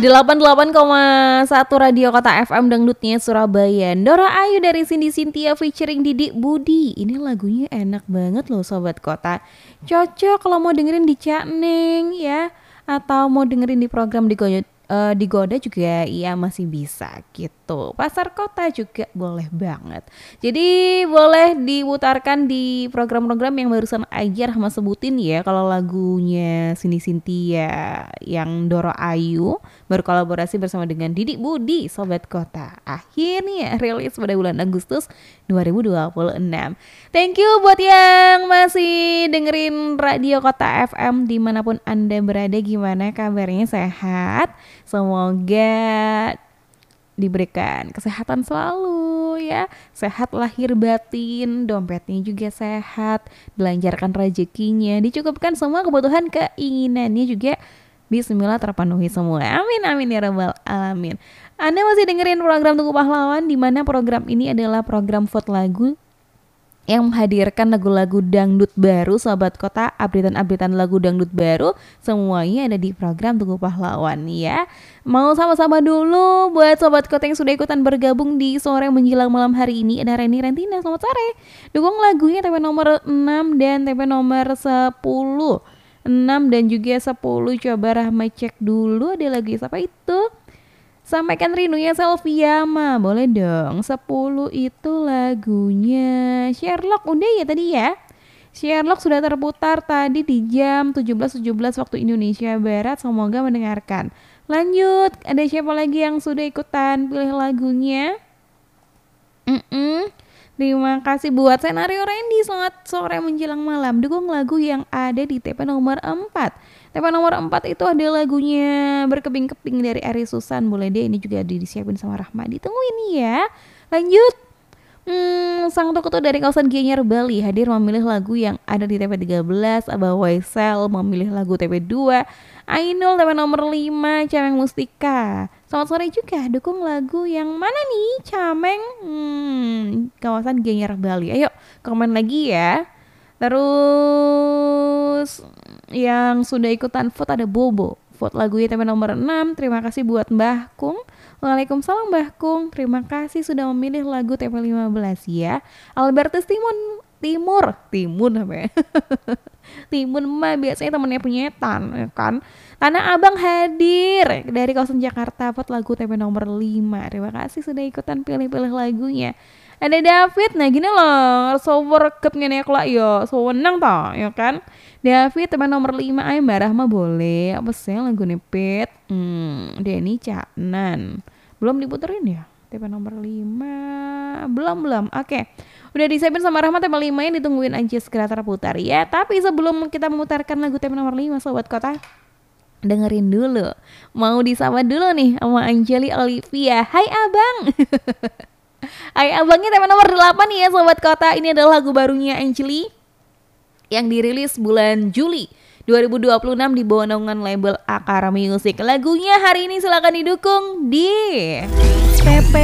88,1 Radio Kota FM Dangdutnya Surabaya. Dora Ayu dari Cindy Cynthia featuring Didi Budi. Ini lagunya enak banget loh Sobat Kota. Cocok kalau mau dengerin di Cakning ya, atau mau dengerin di program di Goda juga ya masih bisa gitu. Pasar Kota juga boleh banget. Jadi boleh diputarkan di program-program yang barusan aja Rahma sebutin ya. Kalau lagunya Cindy Cynthia yang Dora Ayu berkolaborasi bersama dengan Didi Budi, Sobat Kota. Akhirnya rilis pada bulan Agustus 2026. Thank you buat yang masih dengerin Radio Kota FM dimanapun Anda berada. Gimana kabarnya, sehat? Semoga diberikan kesehatan selalu ya, sehat lahir batin, dompetnya juga sehat, dilancarkan rezekinya, dicukupkan semua kebutuhan keinginannya juga, bismillah terpenuhi semua. Amin amin ya rabbal alamin. Anda masih dengerin program Tugu Pahlawan, di mana program ini adalah program vote lagu yang menghadirkan lagu-lagu dangdut baru Sobat Kota, updatean lagu dangdut baru semuanya ada di program Tugu Pahlawan ya. Mau sama-sama dulu buat Sobat Kota yang sudah ikutan bergabung di sore menjelang malam hari ini. Ada Reni Rentina, selamat sore. Dukung lagunya TP nomor 6 dan TP nomor 10. 6 dan juga 10 coba Rahma cek dulu ada lagu siapa itu. Sampaikan rindunya Selviama, boleh dong. 10 itu lagunya Sherlock, udah ya tadi ya. Sherlock sudah terputar tadi di jam 17.17 waktu Indonesia Barat. Semoga mendengarkan. Lanjut, ada siapa lagi yang sudah ikutan pilih lagunya? Terima kasih buat Senario Randy, selamat sore menjelang malam. Dukung lagu yang ada di TP nomor 4. TP nomor 4 itu ada lagunya Berkeping-keping dari Ari Susan. Boleh deh, ini juga disiapin sama Rahma. Ditunggu ini ya. Lanjut. Sang Tukutu dari kawasan Gianyar Bali hadir memilih lagu yang ada di TP 13. Abah Waisel memilih lagu TP 2. Ainul TP nomor 5, Cameng Mustika. Selamat sore juga, dukung lagu yang mana nih Cameng? Kawasan Gianyar Bali. Ayo komen lagi ya. Terus yang sudah ikutan vote ada Bobo, vote lagunya TP nomor 6. Terima kasih buat Mbah Kung. Waalaikumsalam Mbah Kung. Terima kasih sudah memilih lagu TP 15 ya. Albertus Timur apa ya? Timun mah biasanya temennya penyetan ya kan. Tanah Abang hadir dari kawasan Jakarta, vote lagu TP nomor 5. Terima kasih sudah ikutan pilih-pilih lagunya. Ada David, nah gini loh, sower kep ngene lah yo, so wenang toh, ya kan? David teman nomor 5, ay Mbak Rahma boleh, apa sih lagu nepet? Denny Caknan, belum diputerin ya? TP nomor 5, belum, oke. Udah disiapin sama Rahma TP 5 yang ditungguin aja segera terputar ya. Tapi sebelum kita memutarkan lagu TP nomor 5, Sobat Kota, dengerin dulu. Mau disapa dulu nih sama Anjali Olivia. Hai Abang. Hai Abangnya TP nomor 8 nih ya Sobat Kota. Ini adalah lagu barunya Anjali yang dirilis bulan Juli 2026 di bawah naungan label Akara Music. Lagunya hari ini silakan didukung di TP